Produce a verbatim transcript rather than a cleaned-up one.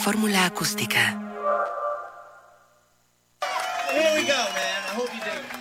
Fórmula acústica. Here we go, man. I hope you dig it.